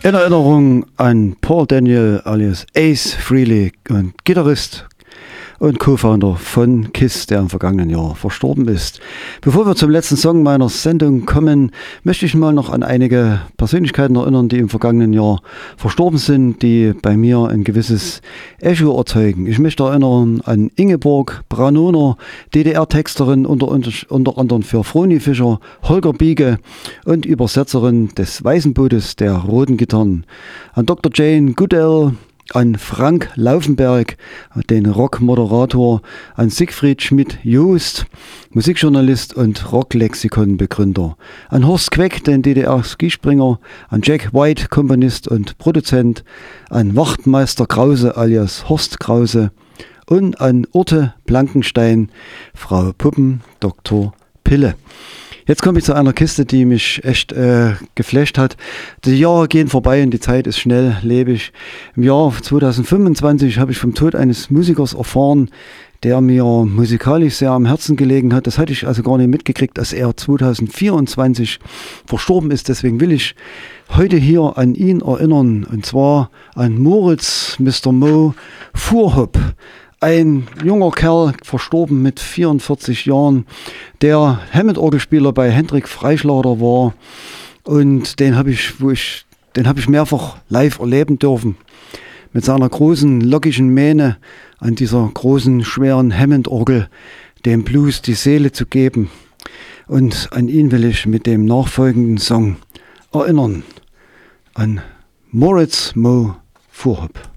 In Erinnerung an Paul Daniel alias Ace Frehley, ein Gitarrist und Co-Founder von KISS, der im vergangenen Jahr verstorben ist. Bevor wir zum letzten Song meiner Sendung kommen, möchte ich mal noch an einige Persönlichkeiten erinnern, die im vergangenen Jahr verstorben sind, die bei mir ein gewisses Echo erzeugen. Ich möchte erinnern an Ingeborg Branoner, DDR-Texterin unter anderem für Froni Fischer, Holger Biege und Übersetzerin des Weißen Bootes der Roten Gitarren. An Dr. Jane Goodell, an Frank Laufenberg, den Rockmoderator, an Siegfried Schmidt-Jost, Musikjournalist und Rocklexikon-Begründer, an Horst Queck, den DDR-Skispringer, an Jack White, Komponist und Produzent, an Wachtmeister Krause alias Horst Krause und an Urte Blankenstein, Frau Puppen, Dr. Pille. Jetzt komme ich zu einer Kiste, die mich echt geflasht hat. Die Jahre gehen vorbei und die Zeit ist schnelllebig. Im Jahr 2025 habe ich vom Tod eines Musikers erfahren, der mir musikalisch sehr am Herzen gelegen hat. Das hatte ich also gar nicht mitgekriegt, dass er 2024 verstorben ist. Deswegen will ich heute hier an ihn erinnern, und zwar an Moritz Mr. Mo Fuhrhopp. Ein junger Kerl, verstorben mit 44 Jahren, der Hammond-Orgelspieler bei Hendrik Freischlader war, und den habe ich mehrfach live erleben dürfen. Mit seiner großen, lockigen Mähne an dieser großen, schweren Hammond-Orgel dem Blues die Seele zu geben. Und an ihn will ich mit dem nachfolgenden Song erinnern. An Moritz Mo Fuhrhopp.